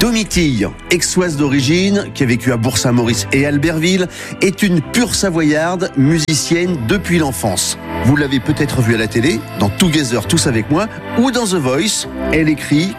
Domitille, aixoise d'origine, qui a vécu à Bourg-Saint-Maurice et Albertville, est une pure savoyarde, musicienne depuis l'enfance. Vous l'avez peut-être vue à la télé, dans Together, Tous avec moi, ou dans The Voice. Elle écrit,